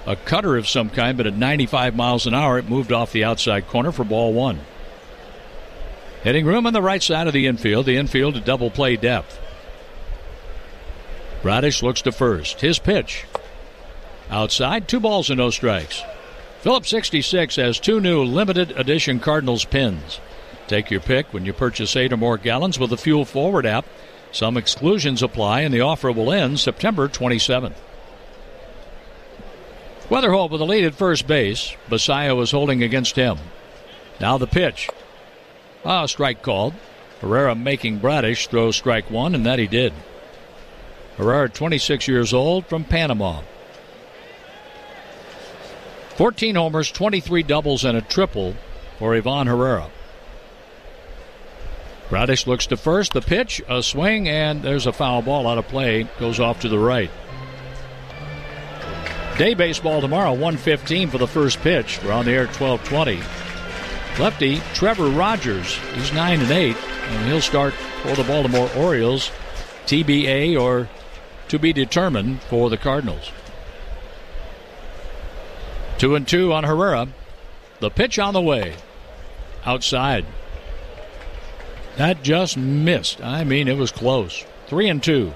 a cutter of some kind, but at 95 miles an hour, it moved off the outside corner for ball one. Hitting room on the right side of the infield to double play depth. Bradish looks to first. His pitch. Outside, 2 balls and no strikes. Phillips 66 has 2 new limited edition Cardinals pins. Take your pick when you purchase 8 or more gallons with the Fuel Forward app. Some exclusions apply, and the offer will end September 27th. Weatherholt with the lead at first base. Basayo was holding against him. Now the pitch. Strike called. Herrera making Bradish throw strike one, and that he did. Herrera, 26 years old, from Panama. 14 homers, 23 doubles, and a triple for Ivan Herrera. Bradish looks to first. The pitch, a swing, and there's a foul ball out of play. Goes off to the right. Day baseball tomorrow, 1:15 for the first pitch. We're on the air at 12:20. Lefty Trevor Rogers, he's 9-8, and he'll start for the Baltimore Orioles. TBA or to be determined for the Cardinals. 2-2 on Herrera. The pitch on the way. Outside. That just missed. I mean, it was close. 3-2.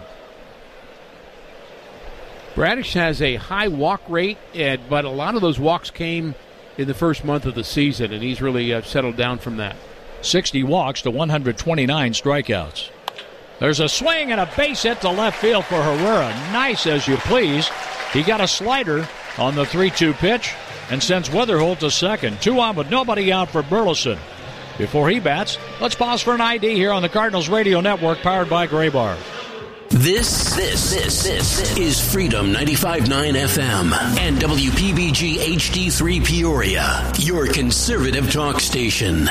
Bradish has a high walk rate, but a lot of those walks came in the first month of the season, and he's really settled down from that. 60 walks to 129 strikeouts. There's a swing and a base hit to left field for Herrera. Nice as you please. He got a slider on the 3-2 pitch and sends Weatherholt to second. 2 on with nobody out for Burleson. Before he bats, let's pause for an ID here on the Cardinals Radio Network, powered by Graybar. This is Freedom 95.9 FM and WPBG HD3 Peoria, your conservative talk station.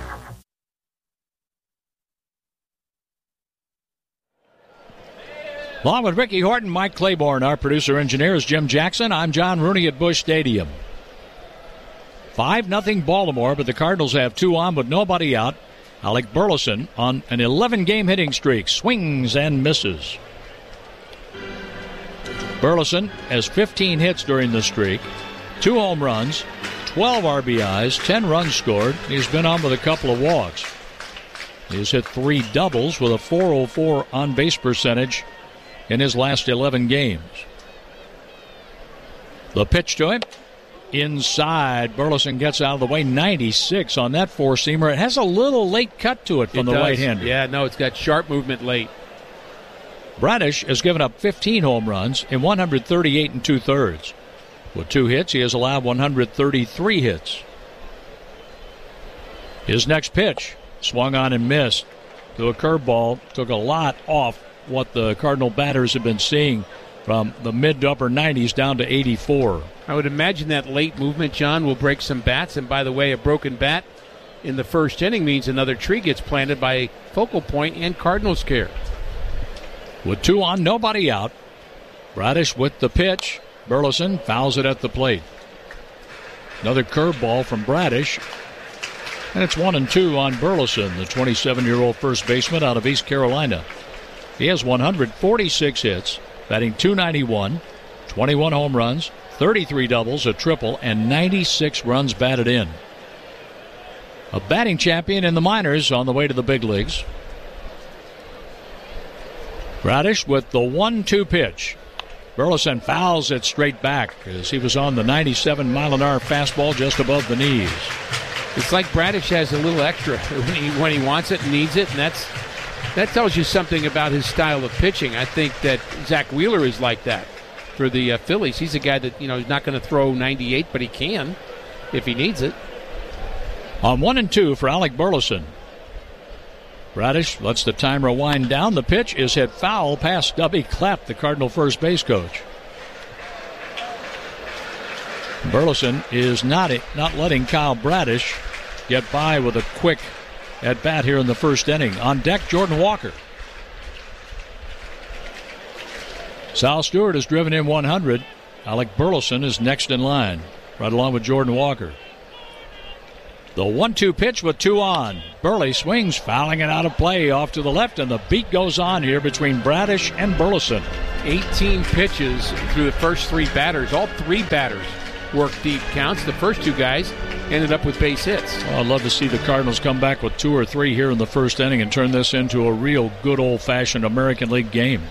Along with Ricky Horton, Mike Claiborne, our producer-engineer is Jim Jackson. I'm John Rooney at Busch Stadium. 5-0 Baltimore, but the Cardinals have 2 on with nobody out. Alec Burleson on an 11-game hitting streak, swings and misses. Burleson has 15 hits during the streak, 2 home runs, 12 RBIs, 10 runs scored. He's been on with a couple of walks. He's hit 3 doubles with a .404 on-base percentage in his last 11 games. The pitch to him. Inside, Burleson gets out of the way. 96 on that four-seamer. It has a little late cut to it from the right-hander. Yeah, no, it's got sharp movement late. Bradish has given up 15 home runs in 138 2/3. With 2 hits, he has allowed 133 hits. His next pitch, swung on and missed to a curveball. Took a lot off what the Cardinal batters have been seeing from the mid to upper 90s down to 84. I would imagine that late movement, John, will break some bats. And by the way, a broken bat in the first inning means another tree gets planted by Focal Point and Cardinals care. With 2 on, nobody out. Bradish with the pitch. Burleson fouls it at the plate. Another curveball from Bradish. And it's 1-2 on Burleson, the 27-year-old first baseman out of East Carolina. He has 146 hits, batting .291, 21 home runs, 33 doubles, a triple, and 96 runs batted in. A batting champion in the minors on the way to the big leagues. Bradish with the 1-2 pitch. Burleson fouls it straight back as he was on the 97-mile-an-hour fastball just above the knees. It's like Bradish has a little extra when he wants it and needs it, and that tells you something about his style of pitching. I think that Zach Wheeler is like that for the Phillies. He's a guy that, he's not going to throw 98, but he can if he needs it. On 1-2 for Alec Burleson. Bradish lets the timer wind down. The pitch is hit foul past Stubby Clapp, the Cardinal first base coach. Burleson is not letting Kyle Bradish get by with a quick at-bat here in the first inning. On deck, Jordan Walker. Sal Stewart has driven in 100. Alec Burleson is next in line, right along with Jordan Walker. The 1-2 pitch with 2 on. Burley swings, fouling it out of play off to the left, and the beat goes on here between Bradish and Burleson. 18 pitches through the first 3 batters. All 3 batters worked deep counts. The first 2 guys ended up with base hits. Well, I'd love to see the Cardinals come back with 2 or 3 here in the first inning and turn this into a real good old-fashioned American League game.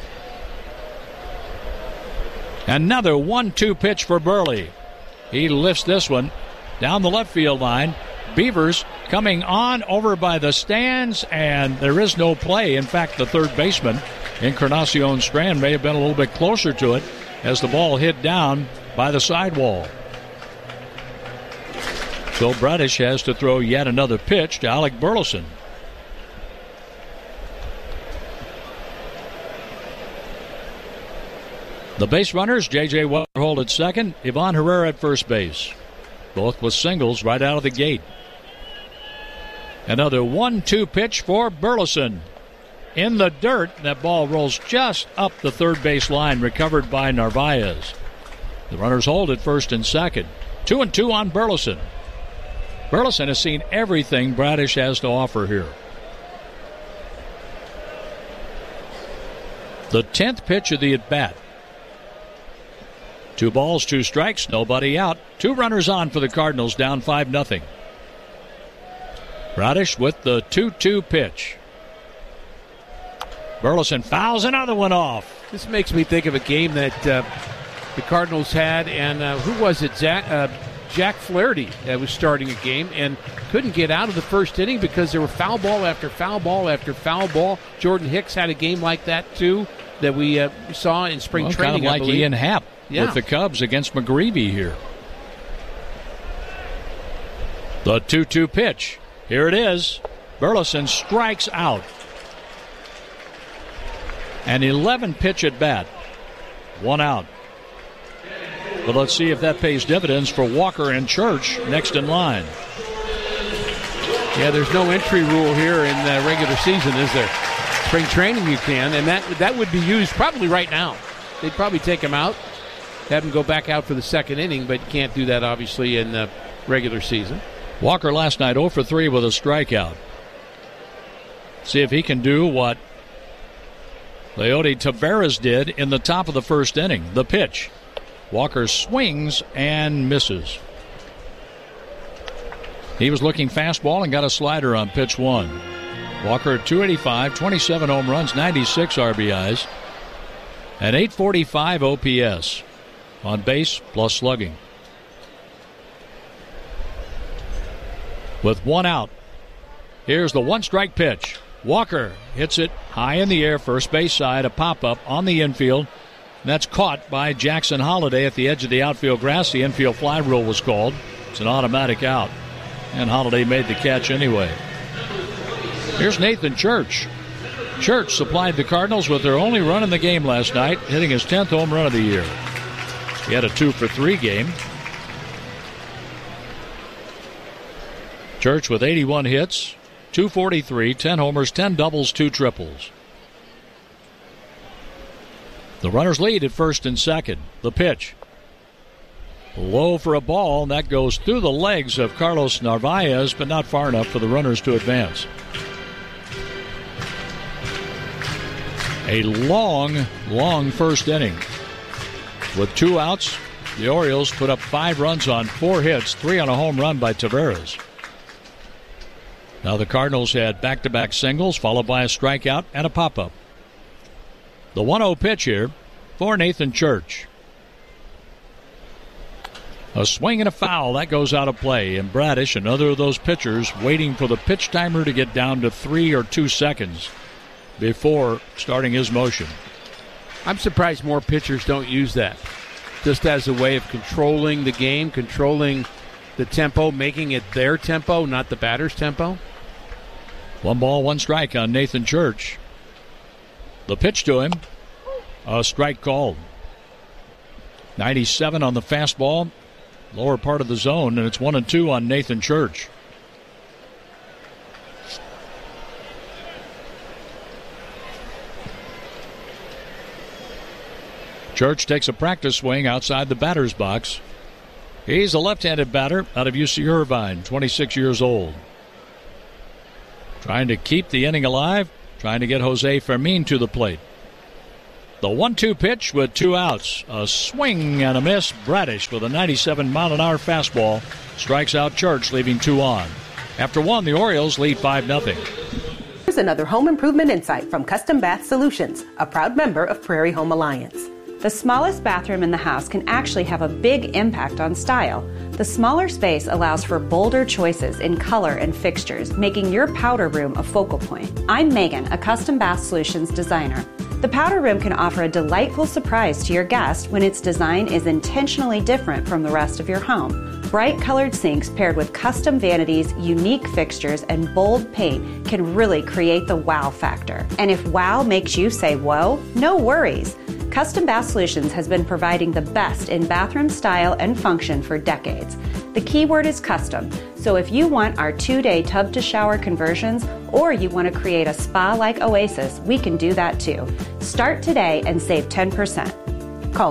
Another 1-2 pitch for Burley. He lifts this one down the left field line. Beavers coming on over by the stands, and there is no play. In fact, the third baseman, Encarnacion Strand, may have been a little bit closer to it as the ball hit down by the sidewall. So Bradish has to throw yet another pitch to Alec Burleson. The base runners, J.J. Wetterhold at second, Ivan Herrera at first base. Both with singles right out of the gate. Another 1-2 pitch for Burleson. In the dirt, that ball rolls just up the third base line, recovered by Narvaez. The runners hold at first and second. 2-2 on Burleson. Burleson has seen everything Bradish has to offer here. The 10th pitch of the at-bat. 2 balls, 2 strikes, nobody out. 2 runners on for the Cardinals, down 5-0. Bradish with the 2-2 pitch. Burleson fouls another one off. This makes me think of a game that the Cardinals had, and who was it? Jack Flaherty was starting a game and couldn't get out of the first inning because there were foul ball after foul ball after foul ball. Jordan Hicks had a game like that, too, that we saw in spring training. Kind of like Ian Happ with the Cubs against McGreevy here. The 2-2 pitch. Here it is. Burleson strikes out. An 11-pitch at bat. 1 out. But let's see if that pays dividends for Walker and Church next in line. Yeah, there's no entry rule here in the regular season, is there? Spring training you can, and that would be used probably right now. They'd probably take him out, have him go back out for the second inning, but you can't do that, obviously, in the regular season. Walker last night 0 for 3 with a strikeout. See if he can do what Leody Taveras did in the top of the first inning. The pitch. Walker swings and misses. He was looking fastball and got a slider on pitch 1. Walker 285, 27 home runs, 96 RBIs, and 845 OPS. On base plus slugging. With 1 out, here's the 1-strike pitch. Walker hits it high in the air, first base side, a pop-up on the infield. That's caught by Jackson Holliday at the edge of the outfield grass. The infield fly rule was called. It's an automatic out. And Holliday made the catch anyway. Here's Nathan Church. Church supplied the Cardinals with their only run in the game last night, hitting his 10th home run of the year. He had a 2 for 3 game. Church with 81 hits, 243, 10 homers, 10 doubles, 2 triples. The runners lead at first and second. The pitch. Low for a ball, and that goes through the legs of Carlos Narvaez, but not far enough for the runners to advance. A long first inning. With 2 outs, the Orioles put up 5 runs on 4 hits, 3 on a home run by Taveras. Now the Cardinals had back-to-back singles, followed by a strikeout and a pop-up. The 1-0 pitch here for Nathan Church. A swing and a foul. That goes out of play. And Bradish, another of those pitchers, waiting for the pitch timer to get down to 3 or 2 seconds before starting his motion. I'm surprised more pitchers don't use that, just as a way of controlling the game, controlling the tempo, making it their tempo, not the batter's tempo. 1 ball, 1 strike on Nathan Church. The pitch to him, a strike called. 97 on the fastball, lower part of the zone, and it's 1-2 on Nathan Church. Church takes a practice swing outside the batter's box. He's a left-handed batter out of UC Irvine, 26 years old. Trying to keep the inning alive, trying to get Jose Fermin to the plate. The 1-2 pitch with 2 outs. A swing and a miss. Bradish with a 97-mile-an-hour fastball strikes out Church, leaving 2 on. After 1, the Orioles lead 5-0. Here's another home improvement insight from Custom Bath Solutions, a proud member of Prairie Home Alliance. The smallest bathroom in the house can actually have a big impact on style. The smaller space allows for bolder choices in color and fixtures, making your powder room a focal point. I'm Megan, a Custom Bath Solutions designer. The powder room can offer a delightful surprise to your guest when its design is intentionally different from the rest of your home. Bright colored sinks paired with custom vanities, unique fixtures, and bold paint can really create the wow factor. And if wow makes you say whoa, no worries. Custom Bath Solutions has been providing the best in bathroom style and function for decades. The key word is custom, so if you want our 2-day tub-to-shower conversions or you want to create a spa-like oasis, we can do that too. Start today and save 10%. Call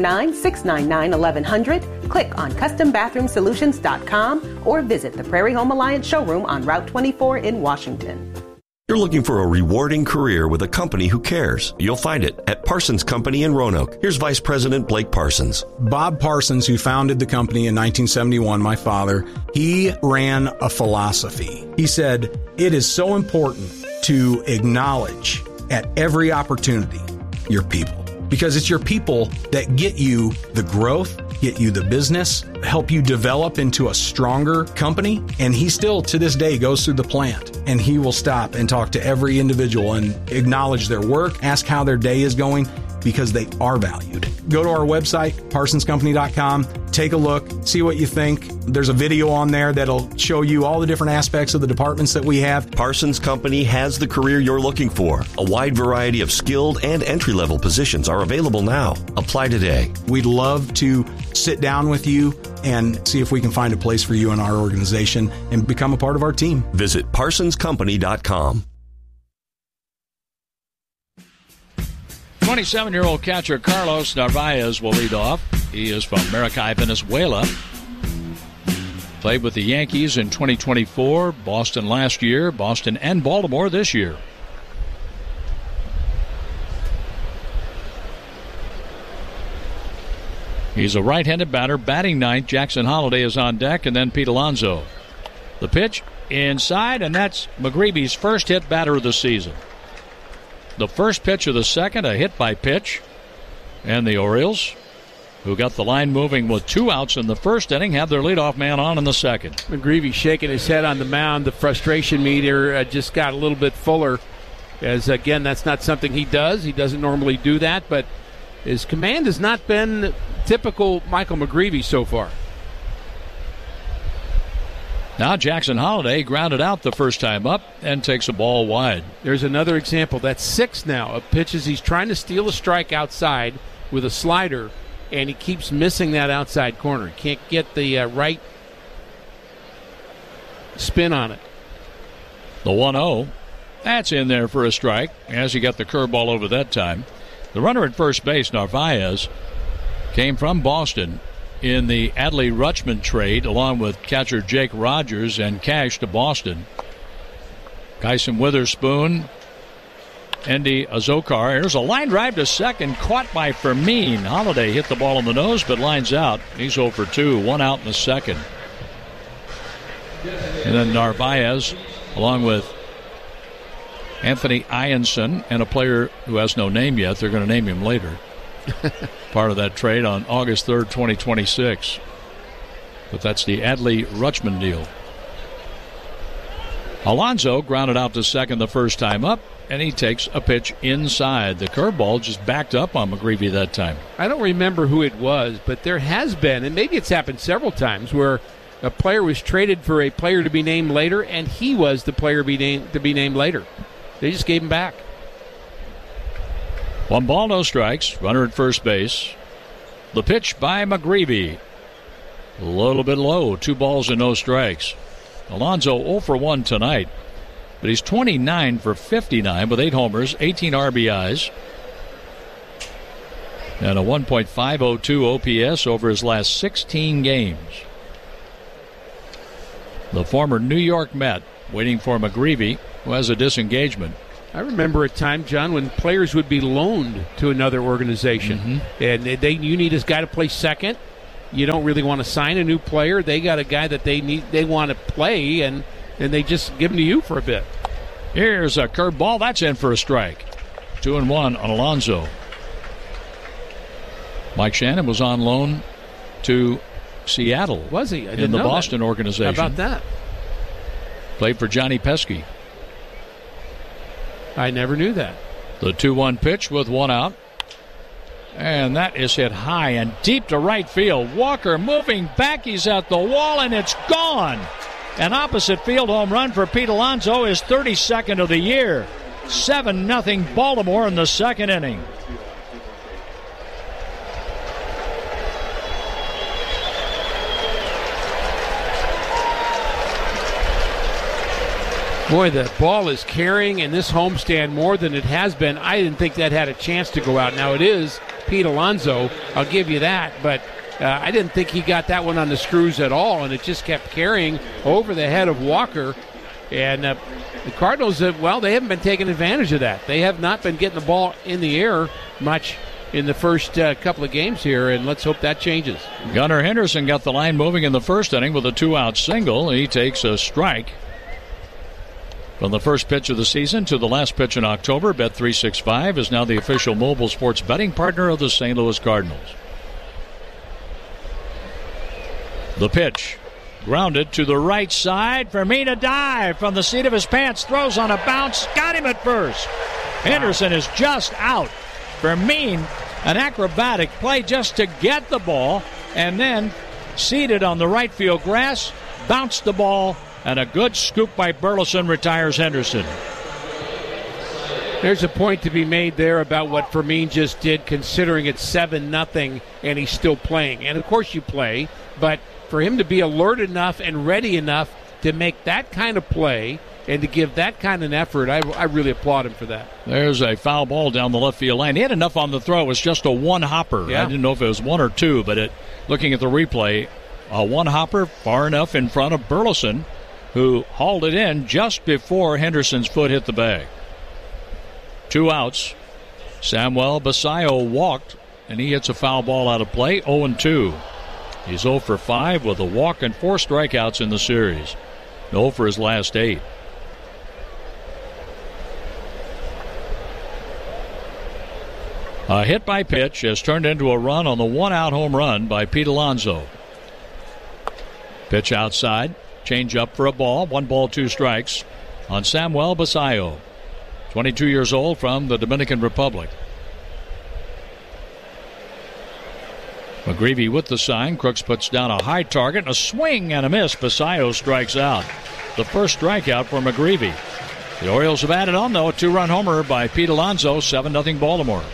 309-699-1100, click on CustomBathroomSolutions.com, or visit the Prairie Home Alliance showroom on Route 24 in Washington. You're looking for a rewarding career with a company who cares. You'll find it at Parsons Company in Roanoke. Here's Vice President Blake Parsons. Bob Parsons, who founded the company in 1971, my father, he ran a philosophy. He said, it is so important to acknowledge at every opportunity your people. Because it's your people that get you the growth, get you the business, help you develop into a stronger company. And he still, to this day, goes through the plant and he will stop and talk to every individual and acknowledge their work, ask how their day is going, because they are valued. Go to our website, parsonscompany.com, take a look, see what you think. There's a video on there that'll show you all the different aspects of the departments that we have. Parsons Company has the career you're looking for. A wide variety of skilled and entry-level positions are available now. Apply today. We'd love to sit down with you and see if we can find a place for you in our organization and become a part of our team. Visit parsonscompany.com. 27-year-old catcher Carlos Narvaez will lead off. He is from Maracay, Venezuela. Played with the Yankees in 2024, Boston last year, Boston and Baltimore this year. He's a right-handed batter, batting ninth. Jackson Holliday is on deck, and then Pete Alonso. The pitch inside, and that's McGreevy's first hit batter of the season. The first pitch of the second, a hit by pitch. And the Orioles, who got the line moving with 2 outs in the first inning, have their leadoff man on in the second. McGreevy shaking his head on the mound. The frustration meter just got a little bit fuller. As, again, that's not something he does. He doesn't normally do that, but his command has not been typical Michael McGreevy so far. Now Jackson Holliday grounded out the first time up and takes a ball wide. There's another example. That's 6 now of pitches. He's trying to steal a strike outside with a slider, and he keeps missing that outside corner. He can't get the right spin on it. The 1-0. That's in there for a strike as he got the curveball over that time. The runner at first base, Narvaez, came from Boston in the Adley Rutschman trade, along with catcher Jake Rogers and Cash to Boston. Kyson Witherspoon, Endy Azokar. Here's a line drive to second, caught by Fermin. Holliday hit the ball in the nose, but lines out. He's 0 for 2, 1 out in the second. And then Narvaez, along with Anthony Ianson and a player who has no name yet. They're going to name him later. Part of that trade on August 3rd, 2026. But that's the Adley Rutschman deal. Alonso grounded out to second the first time up, and he takes a pitch inside. The curveball just backed up on McGreevy that time. I don't remember who it was, but there has been, and maybe it's happened several times, where a player was traded for a player to be named later, and he was the player to be named later. They just gave him back. 1 ball, no strikes. Runner at first base. The pitch by McGreevy. A little bit low. 2 balls and no strikes. Alonso 0 for 1 tonight. But he's 29 for 59 with 8 homers, 18 RBIs. And a 1.502 OPS over his last 16 games. The former New York Met waiting for McGreevy, who has a disengagement. I remember a time, John, when players would be loaned to another organization. And you need this guy to play second. You don't really want to sign a new player. They got a guy that they want to play, and they just give him to you for a bit. Here's a curveball. That's in for a strike. 2-1 on Alonso. Mike Shannon was on loan to Seattle. Was he? In the Boston organization. How about that? Played for Johnny Pesky. I never knew that. The 2-1 pitch with one out. And that is hit high and deep to right field. Walker moving back. He's at the wall, and it's gone. An opposite field home run for Pete Alonso, his 32nd of the year. 7-0 Baltimore in the second inning. Boy, the ball is carrying in this homestand more than it has been. I didn't think that had a chance to go out. Now it is Pete Alonso, I'll give you that, but I didn't think he got that one on the screws at all, and it just kept carrying over the head of Walker. And the Cardinals, they haven't been taking advantage of that. They have not been getting the ball in the air much in the first couple of games here, and let's hope that changes. Gunnar Henderson got the line moving in the first inning with a 2-out single. He takes a strike. From the first pitch of the season to the last pitch in October, Bet365 is now the official mobile sports betting partner of the St. Louis Cardinals. The pitch, grounded to the right side. Fermin a dive from the seat of his pants, throws on a bounce, got him at first. Henderson is just out. Fermin, an acrobatic play just to get the ball, and then seated on the right field grass, bounced the ball. And a good scoop by Burleson retires Henderson. There's a point to be made there about what Fermin just did, considering it's 7-0 and he's still playing. And, of course, you play, but for him to be alert enough and ready enough to make that kind of play and to give that kind of effort, I really applaud him for that. There's a foul ball down the left field line. He had enough on the throw. It was just a one-hopper. Yeah. I didn't know if it was one or two, but looking at the replay, a one-hopper far enough in front of Burleson, who hauled it in just before Henderson's foot hit the bag. 2 outs. Samuel Basayo walked, and he hits a foul ball out of play, 0-2. He's 0 for 5 with a walk and 4 strikeouts in the series. 0 for his last 8. A hit by pitch has turned into a run on the 1-out home run by Pete Alonso. Pitch outside. Change up for a ball. 1 ball, 2 strikes on Samuel Basayo, 22 years old, from the Dominican Republic. McGreevy with the sign. Crooks puts down a high target, and a swing and a miss. Basayo strikes out. The first strikeout for McGreevy. The Orioles have added on, though, a 2-run homer by Pete Alonso, 7-0 Baltimore.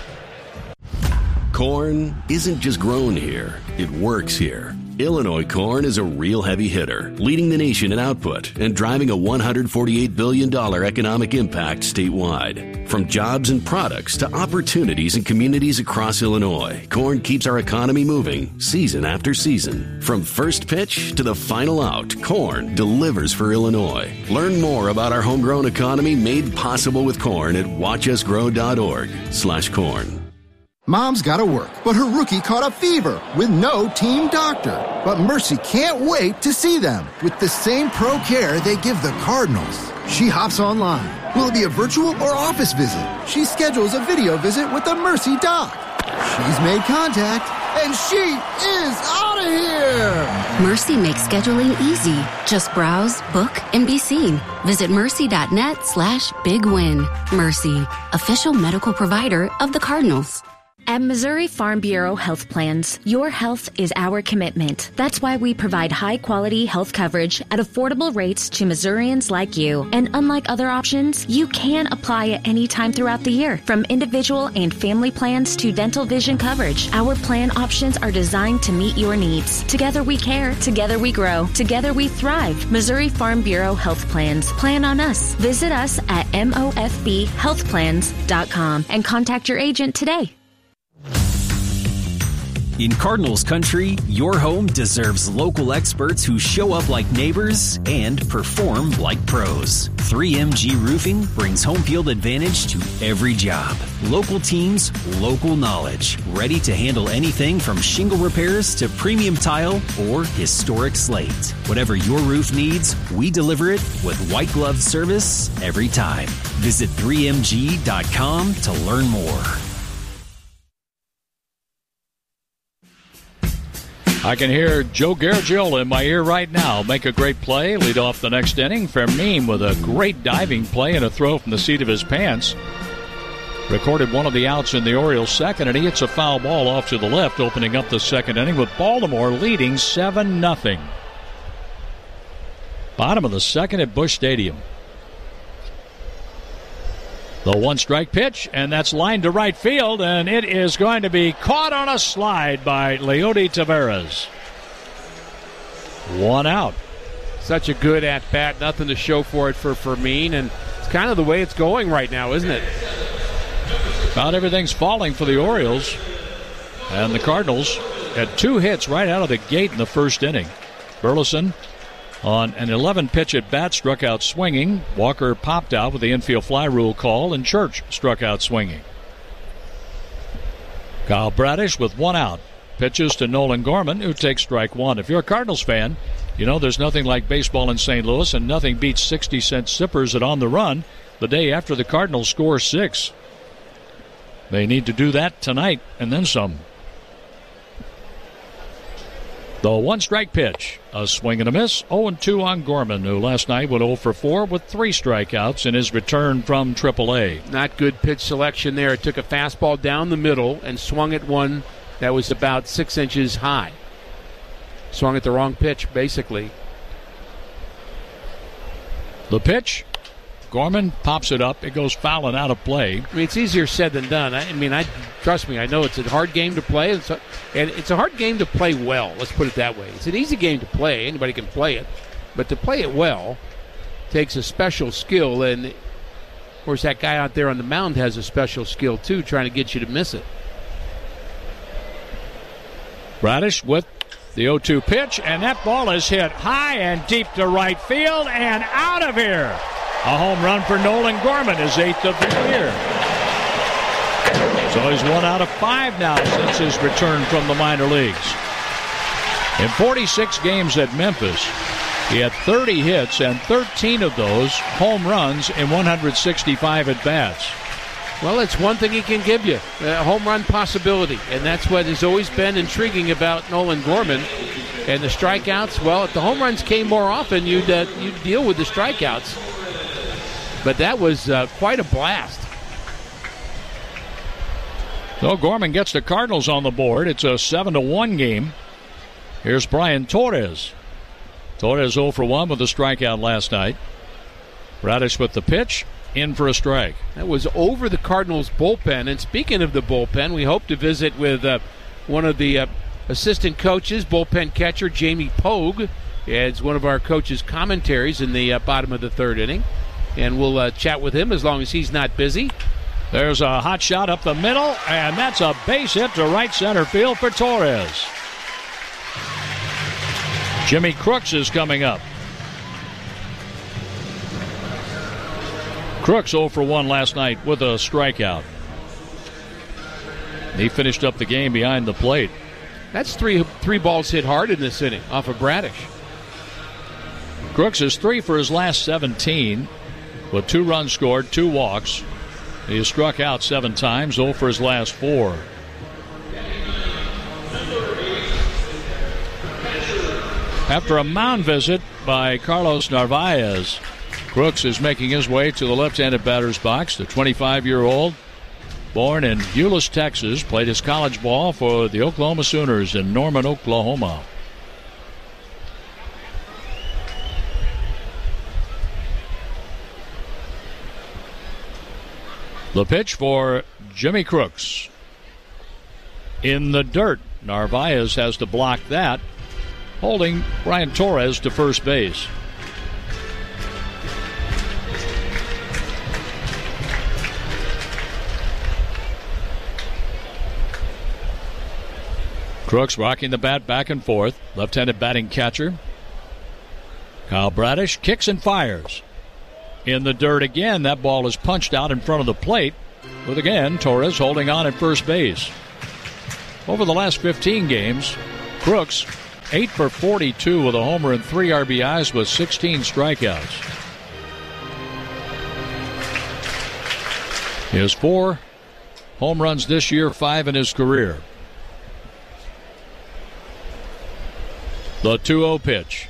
Corn isn't just grown here, it works here. Illinois corn is a real heavy hitter, leading the nation in output and driving a $148 billion economic impact statewide. From jobs and products to opportunities in communities across Illinois, corn keeps our economy moving season after season. From first pitch to the final out, corn delivers for Illinois. Learn more about our homegrown economy made possible with corn at watchusgrow.org/corn. Mom's gotta work, but her rookie caught a fever with no team doctor. But Mercy can't wait to see them with the same pro care they give the Cardinals. She hops online. Will it be a virtual or office visit? She schedules a video visit with the Mercy doc. She's made contact, and she is out of here! Mercy makes scheduling easy. Just browse, book, and be seen. Visit mercy.net/bigwin. Mercy, official medical provider of the Cardinals. At Missouri Farm Bureau Health Plans, your health is our commitment. That's why we provide high-quality health coverage at affordable rates to Missourians like you. And unlike other options, you can apply at any time throughout the year. From individual and family plans to dental vision coverage, our plan options are designed to meet your needs. Together we care. Together we grow. Together we thrive. Missouri Farm Bureau Health Plans. Plan on us. Visit us at mofbhealthplans.com and contact your agent today. In Cardinals country, your home deserves local experts who show up like neighbors and perform like pros. 3MG Roofing brings home field advantage to every job. Local teams, local knowledge. Ready to handle anything from shingle repairs to premium tile or historic slate. Whatever your roof needs, we deliver it with white glove service every time. Visit 3mg.com to learn more. I can hear Joe Garagiola in my ear right now make a great play, lead off the next inning. Fermin with a great diving play and a throw from the seat of his pants. Recorded one of the outs in the Orioles' second, and he hits a foul ball off to the left, opening up the second inning with Baltimore leading 7-0. Bottom of the second at Busch Stadium. The one-strike pitch, and that's lined to right field, and it is going to be caught on a slide by Leody Taveras. One out. Such a good at-bat. Nothing to show for it for Fermin, and it's kind of the way it's going right now, isn't it? About everything's falling for the Orioles, and the Cardinals had 2 hits right out of the gate in the first inning. Burleson on an 11-pitch at-bat struck out swinging. Walker popped out with the infield fly rule call, and Church struck out swinging. Kyle Bradish with 1 out. Pitches to Nolan Gorman, who takes strike 1. If you're a Cardinals fan, you know there's nothing like baseball in St. Louis, and nothing beats 60-cent sippers at On the Run the day after the Cardinals score 6. They need to do that tonight and then some. The one-strike pitch, a swing and a miss, 0-2 on Gorman, who last night went 0 for 4 with 3 strikeouts in his return from AAA. Not good pitch selection there. It took a fastball down the middle and swung at one that was about 6 inches high. Swung at the wrong pitch, basically. The pitch, Gorman pops it up. It goes foul and out of play. I mean, it's easier said than done. Trust me, I know it's a hard game to play, and it's a hard game to play well. Let's put it that way. It's an easy game to play. Anybody can play it. But to play it well takes a special skill, and, of course, that guy out there on the mound has a special skill, too, trying to get you to miss it. Bradish with the 0-2 pitch, and that ball is hit high and deep to right field and out of here. A home run for Nolan Gorman, his 8th of the year. So he's 1 out of 5 now since his return from the minor leagues. In 46 games at Memphis, he had 30 hits, and 13 of those home runs in 165 at-bats. Well, it's one thing he can give you, a home run possibility, and that's what has always been intriguing about Nolan Gorman. And the strikeouts, well, if the home runs came more often, you'd deal with the strikeouts. But that was quite a blast. So Gorman gets the Cardinals on the board. It's a 7-1 game. Here's Brian Torres. Torres 0 for 1 with a strikeout last night. Bradish with the pitch, in for a strike. That was over the Cardinals bullpen. And speaking of the bullpen, we hope to visit with one of the assistant coaches, bullpen catcher Jamie Pogue. It's one of our coaches' commentaries in the bottom of the third inning. And we'll chat with him as long as he's not busy. There's a hot shot up the middle, and that's a base hit to right center field for Torres. Jimmy Crooks is coming up. Crooks 0 for 1 last night with a strikeout. He finished up the game behind the plate. That's three balls hit hard in this inning off of Bradish. Crooks is 3 for his last 17 with 2 runs scored, 2 walks. He has struck out 7 times, 0 for his last 4. After a mound visit by Carlos Narvaez, Crooks is making his way to the left-handed batter's box. The 25-year-old, born in Euless, Texas, played his college ball for the Oklahoma Sooners in Norman, Oklahoma. The pitch for Jimmy Crooks. In the dirt. Narvaez has to block that, holding Brian Torres to first base. Crooks rocking the bat back and forth. Left-handed batting catcher. Kyle Bradish kicks and fires. In the dirt again. That ball is punched out in front of the plate, with again Torres holding on at first base. Over the last 15 games, Crooks 8 for 42 with a homer and 3 RBIs with 16 strikeouts. He has 4 home runs this year, 5 in his career. The 2-0 pitch.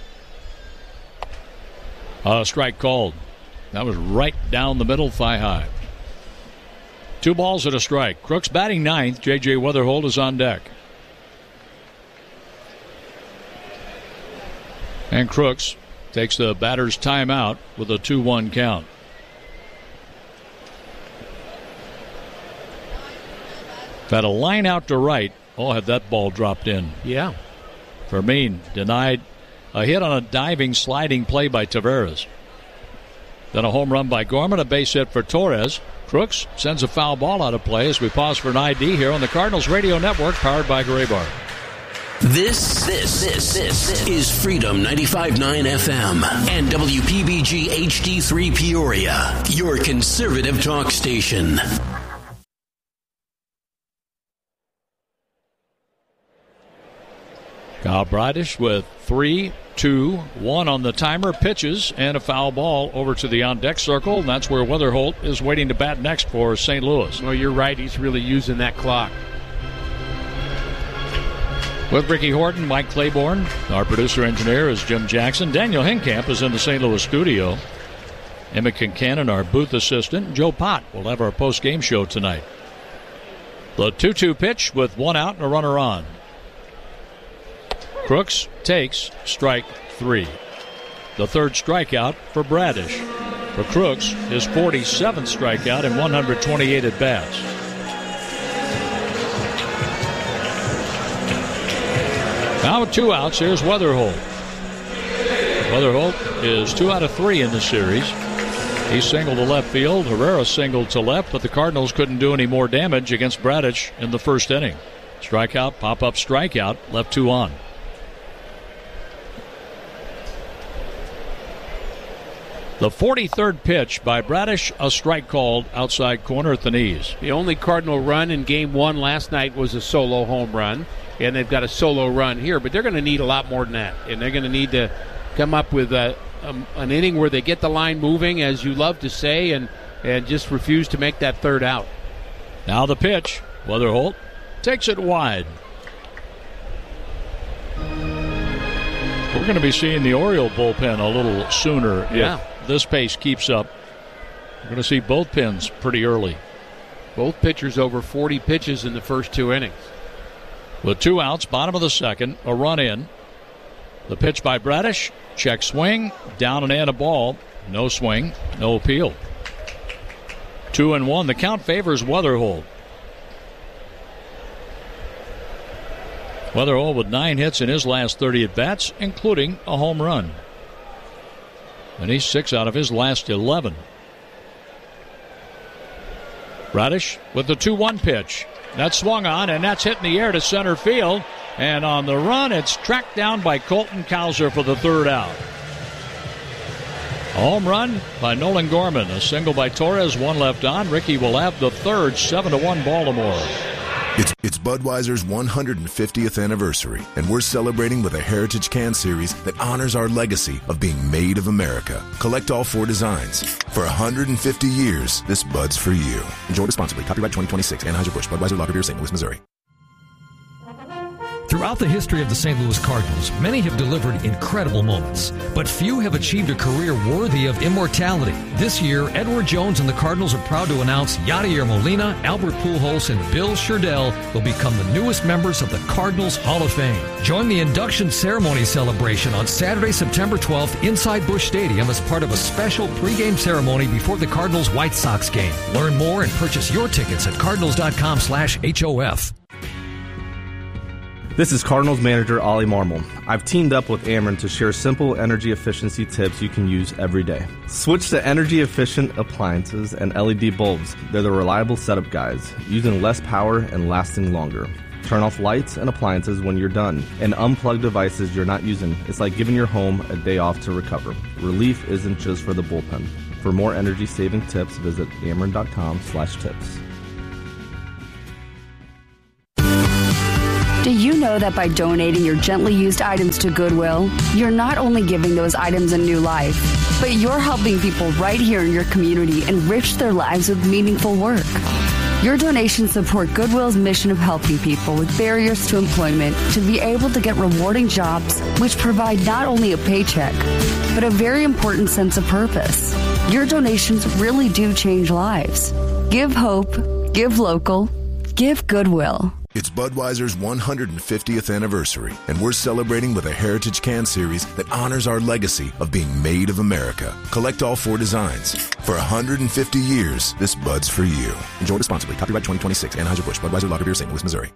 Strike called. That was right down the middle, thigh high. 2 balls and a strike. Crooks batting ninth. J.J. Weatherholt is on deck. And Crooks takes the batter's timeout with a 2-1 count. Had a line out to right. Oh, had that ball dropped in. Yeah. Fermin denied a hit on a diving, sliding play by Taveras. Then a home run by Gorman, a base hit for Torres. Crooks sends a foul ball out of play as we pause for an ID here on the Cardinals Radio Network, powered by Graybar. This is Freedom 95.9 FM and WPBG HD3 Peoria, your conservative talk station. Kyle Bradish with 3, 2, 1 on the timer, pitches, and a foul ball over to the on-deck circle. And that's where Weatherholt is waiting to bat next for St. Louis. Well, you're right. He's really using that clock. With Ricky Horton, Mike Claiborne, our producer-engineer is Jim Jackson. Daniel Hinkamp is in the St. Louis studio. Emmett Kincannon, our booth assistant. Joe Pott will have our post-game show tonight. The 2-2 pitch with 1 out and a runner on. Crooks takes strike 3. The 3rd strikeout for Bradish. For Crooks, his 47th strikeout in 128 at-bats. Now with 2 outs, here's Weatherholt. Weatherholt is 2 out of 3 in the series. He singled to left field. Herrera singled to left, but the Cardinals couldn't do any more damage against Bradish in the first inning. Strikeout, pop-up, strikeout, left 2 on. The 43rd pitch by Bradish, a strike called outside corner at the knees. The only Cardinal run in Game 1 last night was a solo home run, and they've got a solo run here, but they're going to need a lot more than that, and they're going to need to come up with an inning where they get the line moving, as you love to say, and just refuse to make that 3rd out. Now the pitch. Weatherholt takes it wide. We're going to be seeing the Oriole bullpen a little sooner if this pace keeps up. We're going to see both pins pretty early. Both pitchers over 40 pitches in the first 2 innings. With 2 outs, bottom of the 2nd, a run in. The pitch by Bradish, check swing, down and in, a ball. No swing, no appeal. 2-1. The count favors Weatherholt. Weatherholt with 9 hits in his last 30 at-bats, including a home run. And he's 6 out of his last 11. Bradish with the 2-1 pitch. That's swung on, and that's hit in the air to center field. And on the run, it's tracked down by Colton Cowser for the 3rd out. A home run by Nolan Gorman. A single by Torres, 1 left on. Ricky will have the 3rd, 7-1 Baltimore. It's Budweiser's 150th anniversary, and we're celebrating with a Heritage Can Series that honors our legacy of being made of America. Collect all 4 designs. For 150 years, this Bud's for you. Enjoy responsibly. Copyright 2026. Anheuser-Busch. Budweiser Lager Beer, St. Louis, Missouri. Throughout the history of the St. Louis Cardinals, many have delivered incredible moments, but few have achieved a career worthy of immortality. This year, Edward Jones and the Cardinals are proud to announce Yadier Molina, Albert Pujols, and Bill Sherdell will become the newest members of the Cardinals Hall of Fame. Join the induction ceremony celebration on Saturday, September 12th inside Busch Stadium as part of a special pregame ceremony before the Cardinals-White Sox game. Learn more and purchase your tickets at cardinals.com/HOF. This is Cardinals manager Ollie Marmol. I've teamed up with Ameren to share simple energy efficiency tips you can use every day. Switch to energy-efficient appliances and LED bulbs. They're the reliable setup guides, using less power and lasting longer. Turn off lights and appliances when you're done, and unplug devices you're not using. It's like giving your home a day off to recover. Relief isn't just for the bullpen. For more energy-saving tips, visit Ameren.com/tips. Do you know that by donating your gently used items to Goodwill, you're not only giving those items a new life, but you're helping people right here in your community enrich their lives with meaningful work? Your donations support Goodwill's mission of helping people with barriers to employment to be able to get rewarding jobs which provide not only a paycheck, but a very important sense of purpose. Your donations really do change lives. Give hope, give local, give Goodwill. It's Budweiser's 150th anniversary, and we're celebrating with a Heritage Can Series that honors our legacy of being made of America. Collect all 4 designs. For 150 years, this Bud's for you. Enjoy responsibly. Copyright 2026. Anheuser-Busch. Budweiser Lager Beer, St. Louis, Missouri.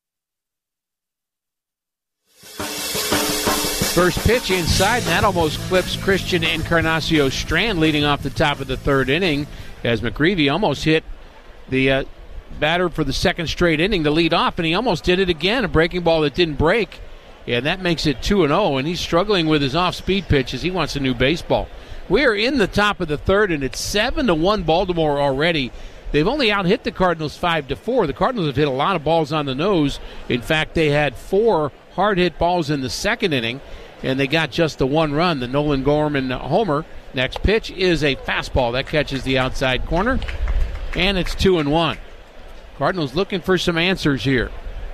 First pitch inside, and that almost clips Christian Encarnacio Strand leading off the top of the third inning as McGreevy almost hit the batter for the second straight inning to lead off, and he almost did it again, a breaking ball that didn't break, and that makes it 2-0, and he's struggling with his off-speed pitches. He wants a new baseball. We are in the top of the third, and it's 7-1 Baltimore already. They've only out-hit the Cardinals 5-4. The Cardinals have hit a lot of balls on the nose. In fact, they had 4 hard-hit balls in the second inning, and they got just the 1 run, the Nolan Gorman homer. Next pitch is a fastball that catches the outside corner, and it's 2-1. Cardinals looking for some answers here.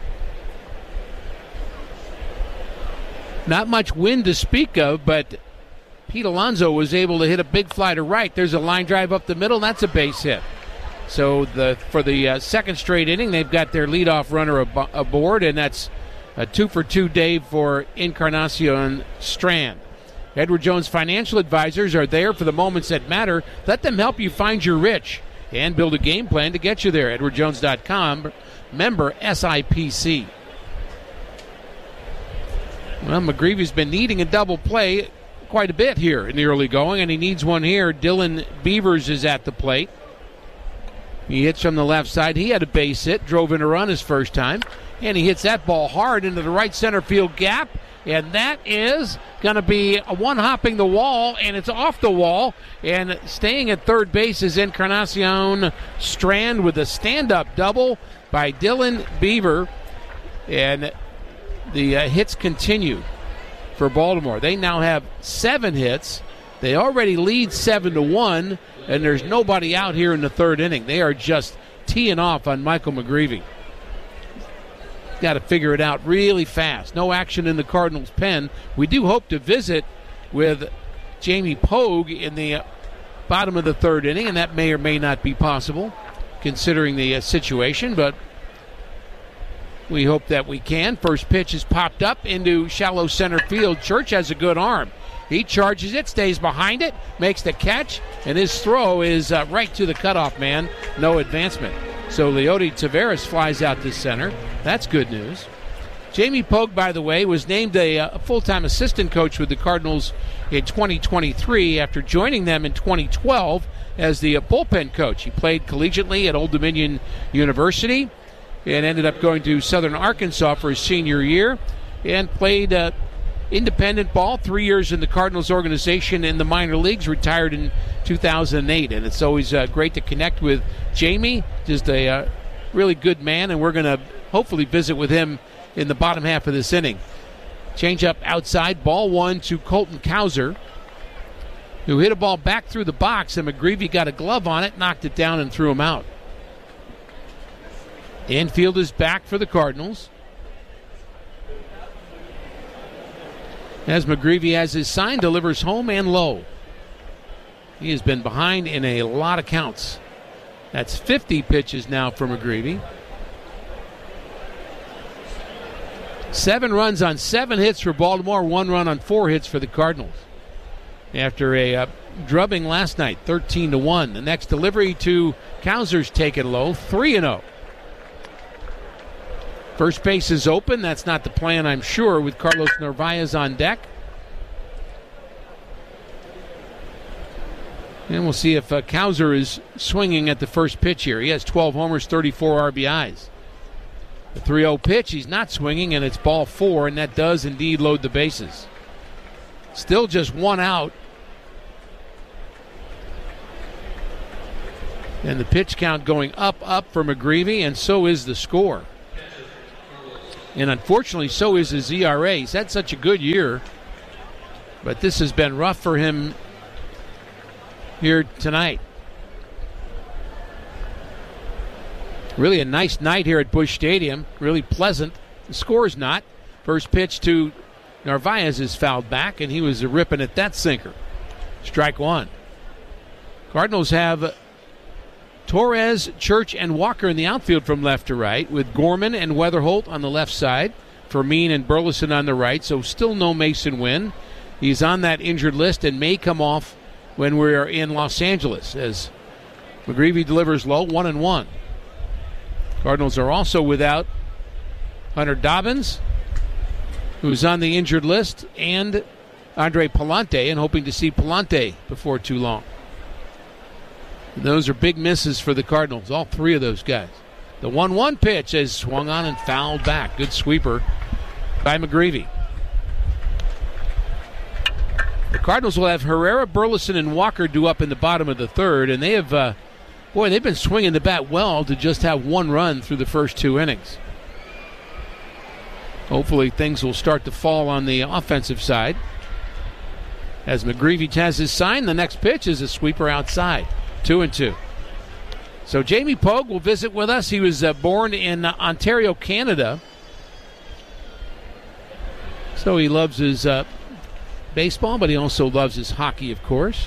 Not much wind to speak of, but Pete Alonso was able to hit a big fly to right. There's a line drive up the middle. That's a base hit. So for the second straight inning, they've got their leadoff runner aboard, and that's a 2-for-2 day for Encarnacion Strand. Edward Jones Financial Advisors are there for the moments that matter. Let them help you find your rich and build a game plan to get you there. EdwardJones.com, member SIPC. Well, McGreevy's been needing a double play quite a bit here in the early going, and he needs one here. Dylan Beavers is at the plate. He hits from the left side. He had a base hit, drove in a run his first time, and he hits that ball hard into the right center field gap. And that is going to be a one hopping the wall, and it's off the wall. And staying at third base is Encarnacion Strand with a stand-up double by Dylan Beaver. And the hits continue for Baltimore. They now have 7 hits. They already lead 7-1, and there's nobody out here in the third inning. They are just teeing off on Michael McGreevy. Got to figure it out really fast. No action in the Cardinals' pen. We do hope to visit with Jamie Pogue in the bottom of the third inning, and that may or may not be possible considering the situation, but we hope that we can. First pitch is popped up into shallow center field. Church has a good arm. He charges it, stays behind it, makes the catch, and his throw is right to the cutoff man. No advancement. So Leody Taveras flies out to center. That's good news. Jamie Pogue, by the way, was named a full-time assistant coach with the Cardinals in 2023 after joining them in 2012 as the bullpen coach. He played collegiately at Old Dominion University and ended up going to Southern Arkansas for his senior year and played independent ball, 3 years in the Cardinals organization in the minor leagues, retired in 2008. And it's always great to connect with Jamie, just a really good man, and we're going to hopefully visit with him in the bottom half of this inning. Change up outside, ball 1 to Colton Cowser, who hit a ball back through the box, and McGreevy got a glove on it, knocked it down, and threw him out. Infield is back for the Cardinals, as McGreevy has his sign, delivers home and low. He has been behind in a lot of counts. That's 50 pitches now for McGreevy. 7 runs on 7 hits for Baltimore, 1 run on 4 hits for the Cardinals. After a drubbing last night, 13-1. The next delivery to Cowser's taken low, 3-0. First base is open. That's not the plan, I'm sure, with Carlos Narvaez on deck. And we'll see if Cowser is swinging at the first pitch here. He has 12 homers, 34 RBIs. The 3-0 pitch, he's not swinging, and it's ball 4, and that does indeed load the bases. Still just 1 out. And the pitch count going up for McGreevy, and so is the score. And unfortunately, so is his ERA. He's had such a good year, but this has been rough for him here tonight. Really a nice night here at Busch Stadium. Really pleasant. The score's not. First pitch to Narvaez is fouled back, and he was ripping at that sinker. Strike 1. Cardinals have Torres, Church, and Walker in the outfield from left to right, with Gorman and Weatherholt on the left side, Fermin and Burleson on the right, so still no Mason Wynn. He's on that injured list and may come off when we're in Los Angeles, as McGreevy delivers low, 1-1. Cardinals are also without Hunter Dobbins, who's on the injured list, and Andre Palante, and hoping to see Palante before too long. And those are big misses for the Cardinals, all 3 of those guys. The 1-1 pitch is swung on and fouled back. Good sweeper by McGreevy. The Cardinals will have Herrera, Burleson, and Walker due up in the bottom of the 3rd, and they have, they've been swinging the bat well to just have 1 run through the first 2 innings. Hopefully things will start to fall on the offensive side. As McGreevy has his sign, the next pitch is a sweeper outside. 2-2. So Jamie Pogue will visit with us. He was born in Ontario, Canada. So he loves his baseball, but he also loves his hockey, of course.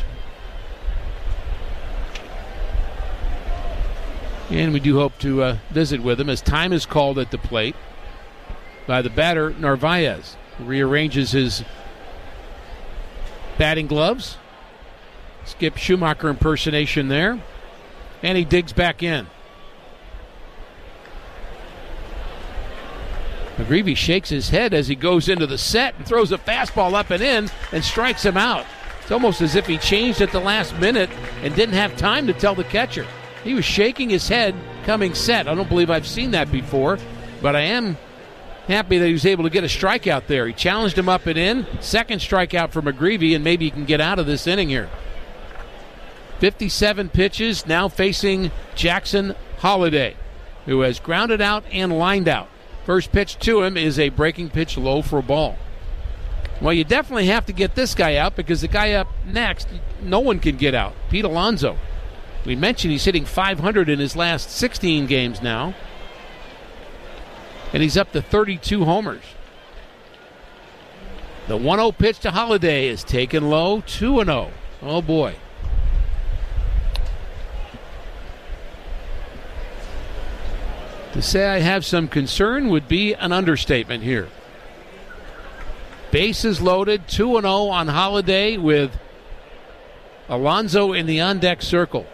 And we do hope to visit with him as time is called at the plate by the batter, Narvaez. He rearranges his batting gloves. Skip Schumacher impersonation there. And he digs back in. McGreevy shakes his head as he goes into the set and throws a fastball up and in and strikes him out. It's almost as if he changed at the last minute and didn't have time to tell the catcher. He was shaking his head coming set. I don't believe I've seen that before, but I am happy that he was able to get a strikeout there. He challenged him up and in. Second strikeout for McGreevy, and maybe he can get out of this inning here. 57 pitches, now facing Jackson Holliday, who has grounded out and lined out. First pitch to him is a breaking pitch low for a ball. Well, you definitely have to get this guy out because the guy up next, no one can get out. Pete Alonso. We mentioned he's hitting .500 in his last 16 games now. And he's up to 32 homers. The 1-0 pitch to Holliday is taken low, 2-0. Oh, boy. To say I have some concern would be an understatement here. Bases loaded, 2-0 on Holliday with Alonso in the on-deck circle.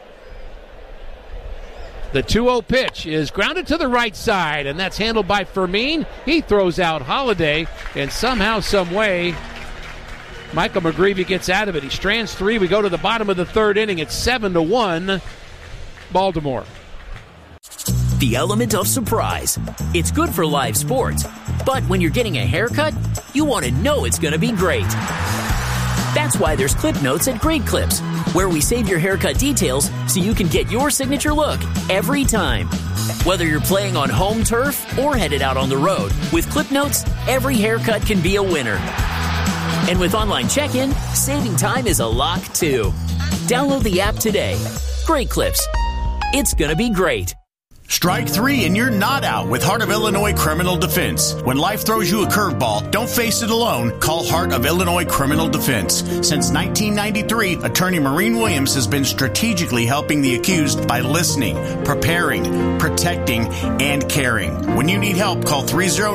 The 2-0 pitch is grounded to the right side, and that's handled by Fermin. He throws out Holliday, and somehow, some way, Michael McGreevy gets out of it. He strands 3. We go to the bottom of the 3rd inning. It's 7-1, Baltimore. The element of surprise. It's good for live sports, but when you're getting a haircut, you want to know it's going to be great. That's why there's Clip Notes at Great Clips, where we save your haircut details so you can get your signature look every time. Whether you're playing on home turf or headed out on the road, with Clip Notes, every haircut can be a winner. And with online check-in, saving time is a lock too. Download the app today. Great Clips. It's gonna be great. Strike 3 and you're not out with Heart of Illinois Criminal Defense. When life throws you a curveball, don't face it alone. Call Heart of Illinois Criminal Defense. Since 1993, attorney Maureen Williams has been strategically helping the accused by listening, preparing, protecting, and caring. When you need help, call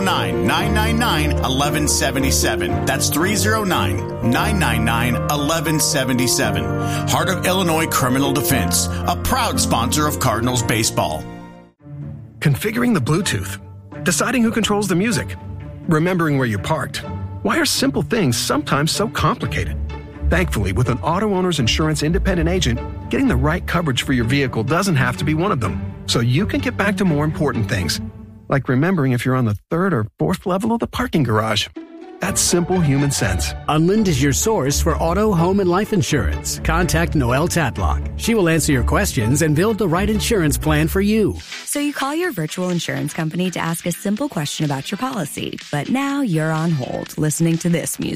309-999-1177. That's 309-999-1177. Heart of Illinois Criminal Defense, a proud sponsor of Cardinals baseball. Configuring the Bluetooth, deciding who controls the music, remembering where you parked. Why are simple things sometimes so complicated? Thankfully, with an auto owner's insurance independent agent, getting the right coverage for your vehicle doesn't have to be one of them, so you can get back to more important things, like remembering if you're on the third or fourth level of the parking garage. That's simple human sense. Unlind is your source for auto, home, and life insurance. Contact Noelle Tatlock. She will answer your questions and build the right insurance plan for you. So you call your virtual insurance company to ask a simple question about your policy, but now you're on hold listening to this music.